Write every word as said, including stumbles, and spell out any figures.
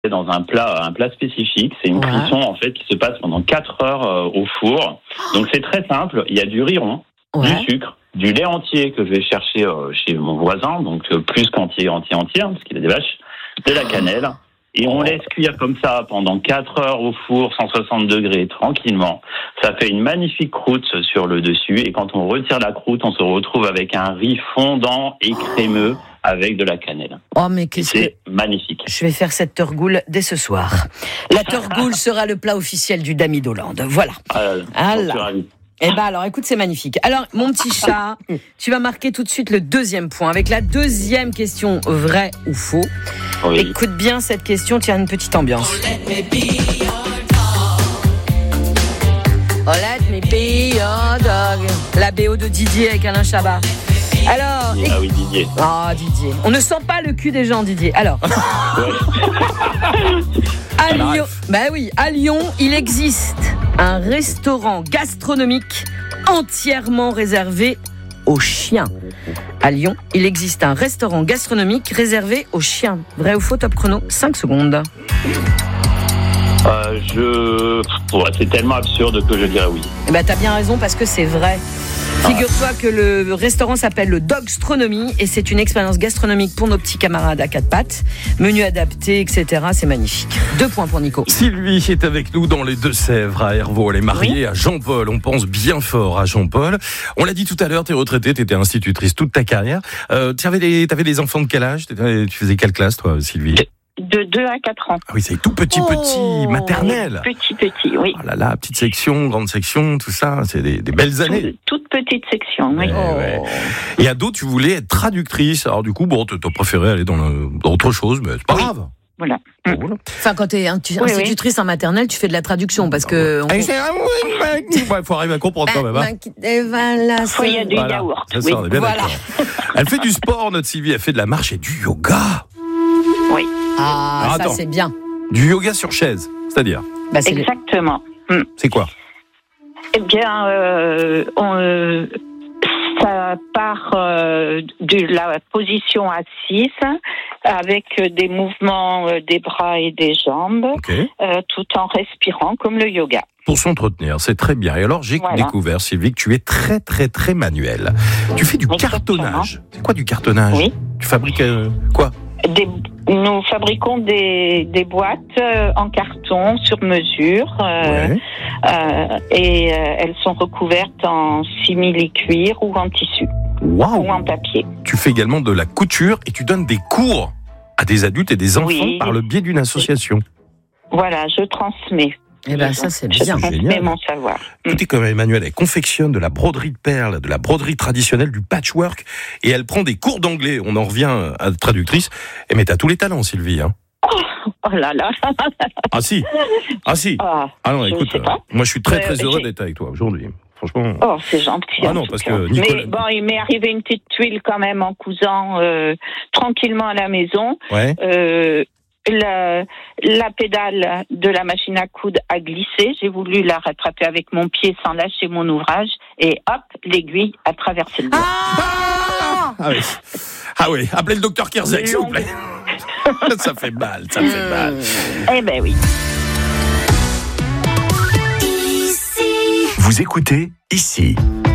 dans un plat, un plat spécifique. C'est une Ouais. cuisson en fait qui se passe pendant quatre heures euh, au four. Donc c'est très simple. Il y a du riz rond, Ouais. du sucre, du lait entier que je vais chercher euh, chez mon voisin, donc euh, plus qu'entier, entier, entier, hein, parce qu'il a des vaches, de la cannelle. Et on laisse cuire comme ça pendant quatre heures au four, cent soixante degrés, tranquillement. Ça fait une magnifique croûte sur le dessus. Et quand on retire la croûte, on se retrouve avec un riz fondant et crémeux avec de la cannelle. Oh, mais qu'est-ce que... C'est magnifique. Je vais faire cette torgoule dès ce soir. La torgoule sera le plat officiel du Dami d'Hollande. Voilà. Euh, Ah j'en là. suis ravi. Eh ben alors, écoute, c'est magnifique. Alors, mon petit chat, tu vas marquer tout de suite le deuxième point avec la deuxième question, vrai ou faux. Oui. Écoute bien cette question, tiens, une petite ambiance. Oh, let me be your dog. La B O de Didier avec Alain Chabat. Alors, Ah oui, Didier. ah Didier, on ne sent pas le cul des gens, Didier. Alors, à Lyon, bah oui, à Lyon, il existe un restaurant gastronomique entièrement réservé aux chiens. À Lyon, il existe un restaurant gastronomique réservé aux chiens. Vrai ou faux, top chrono, cinq secondes. Euh, je... Ouais, c'est tellement absurde que je dirais oui. Eh ben, t'as bien raison parce que c'est vrai. Figure-toi que le restaurant s'appelle le Dogstronomie et c'est une expérience gastronomique pour nos petits camarades à quatre pattes. Menu adapté, et cetera. C'est magnifique. Deux points pour Nico. Sylvie est avec nous dans les Deux-Sèvres à Hervaux. Elle est mariée à Jean-Paul. On pense bien fort à Jean-Paul. On l'a dit tout à l'heure, t'es retraitée, t'étais institutrice toute ta carrière. Euh, t'avais des, t'avais des enfants de quel âge? Tu faisais quelle classe, toi, Sylvie? De deux à quatre ans. Ah oui, c'est tout petit, Oh. petit, maternelle. Petit, petit, oui. Oh là là, petite section, grande section, tout ça, c'est des, des belles années. Toute petite section, oui. Ouais, ouais. Et ado, tu voulais être traductrice. Alors du coup, bon, t'as préféré aller dans, le, dans autre chose, mais c'est pas Oui. grave. Voilà. Bon, voilà. Enfin, quand t'es intu- Oui, institutrice en maternelle, tu fais de la traduction parce que... Il faut arriver à comprendre quand même. Hein. Parfois, il y a du Voilà. yaourt. C'est ça, Oui. on est bien Voilà. d'accord. Elle fait du sport, notre Sylvie. Elle fait de la marche et du yoga. Oui, Ah, Alors, ça attends. c'est bien. Du yoga sur chaise, c'est-à-dire, Bah, c'est le- exactement. Hmm. c'est quoi? Eh bien, euh, on, euh, ça part euh, de la position assise avec des mouvements euh, des bras et des jambes, Ok. euh, tout en respirant comme le yoga. Pour s'entretenir, c'est très bien. Et alors, j'ai Voilà. découvert, Sylvie, que tu es très, très, très manuel. Tu fais du Exactement. cartonnage. C'est quoi du cartonnage? Oui. Tu fabriques euh, quoi? Des, nous fabriquons des, des boîtes euh, en carton sur mesure euh, Ouais. euh, et euh, elles sont recouvertes en simili-cuir ou en tissu Waouh! ou en papier. Tu fais également de la couture et tu donnes des cours à des adultes et des enfants Oui. par le biais d'une association. Voilà, je transmets. Eh ben, ça c'est Je bien. c'est transmets génial. mon savoir. Écoutez, comme Emmanuel, elle confectionne de la broderie de perles, de la broderie traditionnelle, du patchwork, et elle prend des cours d'anglais. On en revient à la traductrice. Et mais t'as tous les talents, Sylvie. Hein. Oh là là. Ah si, ah si. Ah, Ah non, je écoute, sais pas. euh, moi je suis très Euh, très heureux j'ai- d'être avec toi aujourd'hui. Franchement. oh, c'est gentil. Ah en non, tout parce cas. que Nicolas- Mais bon, il m'est arrivé une petite tuile quand même en cousant euh, tranquillement à la maison. Ouais. Euh, la, la pédale de la machine à coudre a glissé. J'ai voulu la rattraper avec mon pied sans lâcher mon ouvrage. Et hop, l'aiguille a traversé le doigt. Ah Ah oui. Ah oui. Appelez le docteur Kerzek, s'il vous plaît. Ça fait mal, ça fait mal. Eh ben oui. Vous écoutez ici.